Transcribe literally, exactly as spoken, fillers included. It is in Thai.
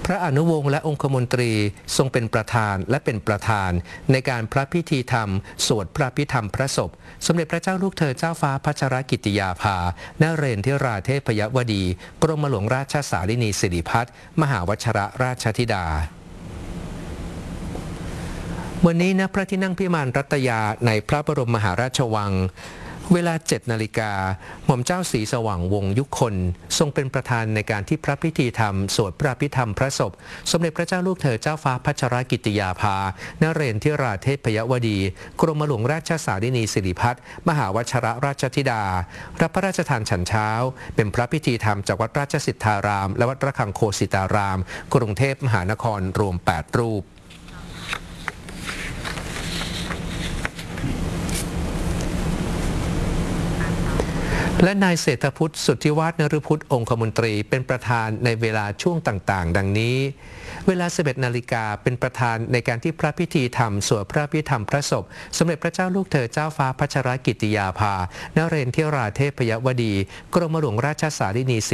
พระอนุวงศ์และองคมนตรีทรงเป็นประธานและเป็นประธานในการพระพิธีธรรมสวดพระพิธรรมพระศพสมเด็จพระเจ้าลูกเธอเจ้าฟ้าพัชรกิติยาภานเรนทิราเทพยวดีกรมหลวงราชสารินีสิริพัฒน์มหาวชรราชธิดาวันนี้ณพระที่นั่งพิมานรัตยาในพระบรมมหาราชวังเวลาเจ็ดนาฬิกาหม่อมเจ้าศรีสว่างวงศ์ยุคลทรงเป็นประธานในการที่พระพิธีธรรมสวดพระพิธรรมพระศพสมเด็จพระเจ้าลูกเธอเจ้าฟ้าพัชรกิติยาภานเรนทิราเทพยวดีกรมหลวงราชสารินีสิริพัฒน์มหาวชรราชธิดารับพระราชทานฉันเช้าเป็นพระพิธีธรรมจากวัดราชสิทธารามและวัดระฆังโคสิตารามกรุงเทพมหานครรวมแปดรูปและนายเศรษฐพุทธสุทธิวาฒนฤพุทธองคมนตรีเป็นประธานในเวลาช่วงต่างๆดังนี้เวลาสิบเอ็ดนาฬิกาเป็นประธานในการที่พระพิธีธรรมสวดพระพิธรรมพระศพสมเด็จพระเจ้าลูกเธอเจ้าฟ้าพัชรกิติยาภานเรนทิราเทพยวดีกรมหลวงราชสารินี